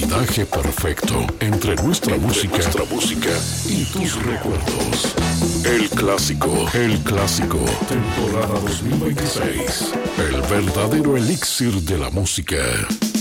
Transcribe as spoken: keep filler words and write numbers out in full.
maridaje perfecto entre nuestra entre música, nuestra música y tus recuerdos. El clásico, el clásico, temporada dos mil veintiséis. El verdadero elixir de la música.